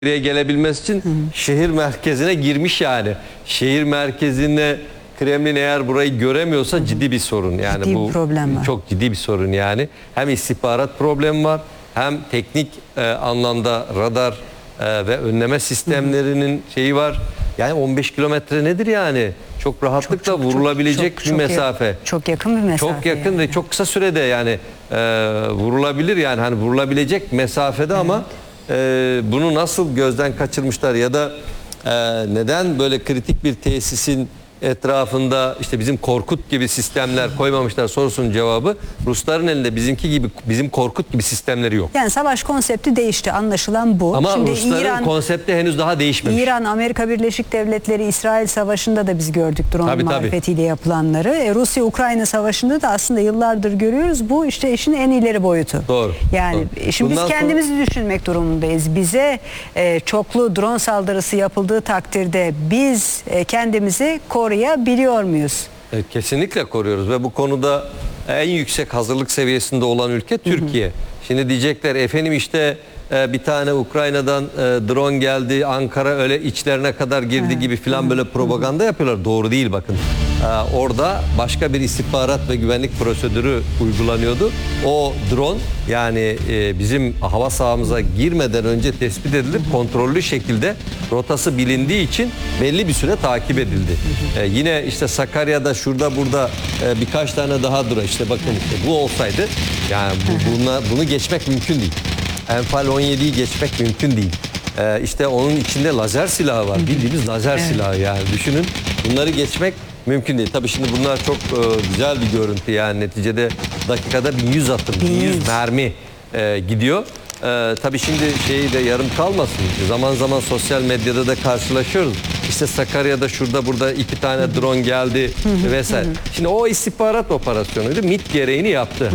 Buraya gelebilmesi için şehir merkezine girmiş yani. Şehir merkezine Kremlin eğer burayı göremiyorsa ciddi bir sorun. Yani ciddi bu bir problem var. çok ciddi bir sorun yani. Hem istihbarat problemi var, hem teknik anlamda radar ve önleme sistemlerinin şeyi var. Yani 15 kilometre nedir yani? Çok rahatlıkla vurulabilecek bir mesafe. Çok yakın bir mesafe. Çok yakın yani. ve çok kısa sürede yani vurulabilir yani hani vurulabilecek mesafede ama bunu nasıl gözden kaçırmışlar ya da neden böyle kritik bir tesisin etrafında işte bizim Korkut gibi sistemler koymamışlar sorusunun cevabı Rusların elinde bizimki gibi bizim Korkut gibi sistemleri yok. Yani savaş konsepti değişti, anlaşılan bu. Ama şimdi Rusların konsepti henüz daha değişmemiş. İran, Amerika Birleşik Devletleri, İsrail Savaşı'nda da biz gördük drone marifetiyle yapılanları. Rusya, Ukrayna Savaşı'nda da aslında yıllardır görüyoruz. Bu işte işin en ileri boyutu. Doğru. Yani doğru. şimdi Bundan biz kendimizi düşünmek durumundayız. Bize çoklu drone saldırısı yapıldığı takdirde biz kendimizi koruyabiliyor muyuz? Kesinlikle koruyoruz ve bu konuda en yüksek hazırlık seviyesinde olan ülke Türkiye. Şimdi diyecekler efendim işte bir tane Ukrayna'dan drone geldi, Ankara öyle içlerine kadar girdi gibi filan böyle propaganda yapıyorlar. Doğru değil bakın. Orada başka bir istihbarat ve güvenlik prosedürü uygulanıyordu. O drone yani bizim hava sahamıza girmeden önce tespit edilip kontrollü şekilde rotası bilindiği için belli bir süre takip edildi. Yine işte Sakarya'da şurada burada birkaç tane daha drone işte bakın işte bu olsaydı yani bunu geçmek mümkün değil. Enfal 17'yi geçmek mümkün değil. İşte onun içinde lazer silahı var. Bildiğimiz lazer silahı yani düşünün. Bunları geçmek mümkün değil. Tabii şimdi bunlar çok güzel bir görüntü yani neticede dakikada 1100 atım, 1100 mermi gidiyor. Tabii şimdi şeyi de yarım kalmasın. Zaman zaman sosyal medyada da karşılaşıyoruz. İşte Sakarya'da şurada burada 2 tane drone geldi vesaire. Şimdi o istihbarat operasyonuydu. MİT gereğini yaptı.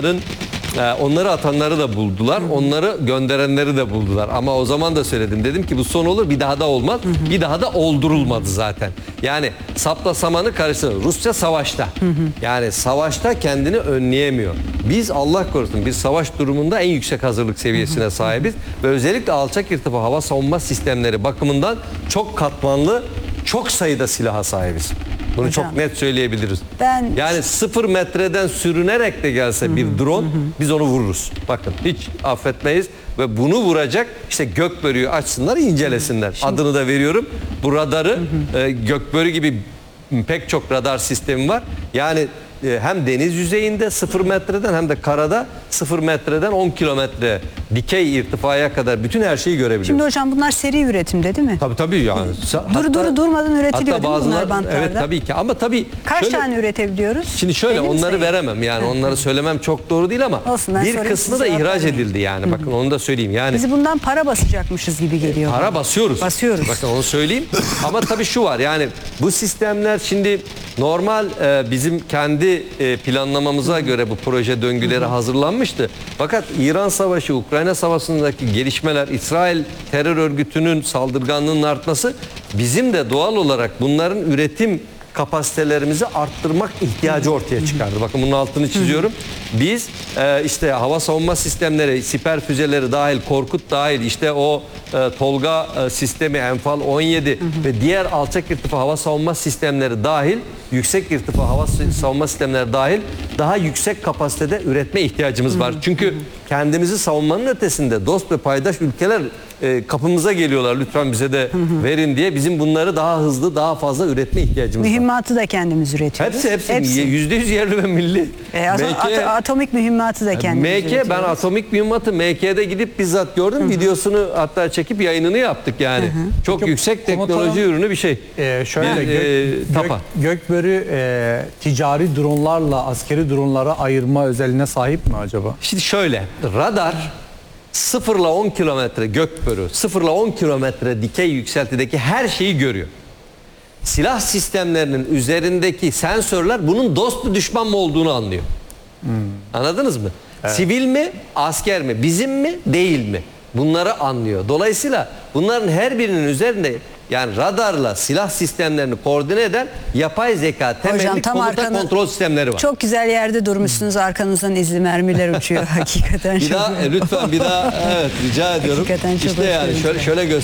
Onları atanları da buldular. Onları gönderenleri de buldular. Ama o zaman da söyledim. Dedim ki bu son olur bir daha da olmaz. Bir daha da oldurulmadı zaten. Yani sapla samanı karıştırıyor. Rusya savaşta. Yani savaşta kendini önleyemiyor. Biz Allah korusun bir savaş durumunda en yüksek hazırlık seviyesine sahibiz. Ve özellikle alçak irtifa hava savunma sistemleri bakımından çok katmanlı, çok sayıda silaha sahibiz. Bunu Hocam, çok net söyleyebiliriz. Yani 0 metreden sürünerek de gelse bir drone biz onu vururuz. Bakın hiç affetmeyiz ve bunu vuracak işte gökbörüyü açsınlar incelesinler. Adını da veriyorum. Bu radarı gökbörü gibi pek çok radar sistemi var. Yani hem deniz yüzeyinde 0 metreden hem de karada 0 metreden 10 kilometre dikey irtifaya kadar bütün her şeyi görebiliyoruz. Şimdi hocam bunlar seri üretimde değil mi? Tabii yani. Durmadan üretiliyor değil mi bunlar bantlarda? Evet tabii ki ama tabii kaç tane üretebiliyoruz? Şimdi şöyle onları veremem yani onları söylemem çok doğru değil ama olsun, bir kısmı da ihraç edildi yani bakın onu da söyleyeyim yani. Biz bundan para basacakmışız gibi geliyor. Para basıyoruz. Bakın onu söyleyeyim ama tabii şu var yani bu sistemler şimdi normal bizim kendi planlamamıza göre bu proje döngüleri hazırlanmıştı. Fakat İran Savaşı, Ukrayna Savaşı'ndaki gelişmeler, İsrail terör örgütünün saldırganlığının artması bizim de doğal olarak bunların üretim kapasitelerimizi arttırmak ihtiyacı ortaya çıkardı. Bakın bunun altını çiziyorum. Biz işte hava savunma sistemleri, siper füzeleri dahil, Korkut dahil, işte o Tolga sistemi, Enfal 17 ve diğer alçak irtifa hava savunma sistemleri dahil, yüksek irtifa hava savunma sistemleri dahil daha yüksek kapasitede üretme ihtiyacımız var. Çünkü kendimizi savunmanın ötesinde dost ve paydaş ülkeler kapımıza geliyorlar lütfen bize de verin diye. Bizim bunları daha hızlı, daha fazla üretme ihtiyacımız var. Mühimmatı da kendimiz üretiyoruz. Hepsi. %100 yerli ve milli. Atomik mühimmatı da kendimiz üretiyoruz. Ben atomik mühimmatı MK'de gidip bizzat gördüm. Videosunu hatta çekip yayınını yaptık yani. Çok yüksek teknoloji ürünü bir şey. Gökbörü ticari dronlarla askeri dronlara ayırma özelliğine sahip mi acaba? Şimdi şöyle radar 0 ile 10 kilometre gökbörü, 0 ile 10 kilometre dikey yükseltideki her şeyi görüyor. Silah sistemlerinin üzerindeki sensörler bunun dost mu düşman mı olduğunu anlıyor. Anladınız mı? Evet. Sivil mi, asker mi, bizim mi, değil mi? Bunları anlıyor. Dolayısıyla bunların her birinin üzerinde Yani radarla silah sistemlerini koordine eden yapay zeka temelli komuta kontrol sistemleri var. Çok güzel yerde durmuşsunuz. Arkanızdan izli mermiler uçuyor. Hakikaten bir daha lütfen bir daha evet rica ediyorum. Hakikaten çok işte yani şöyle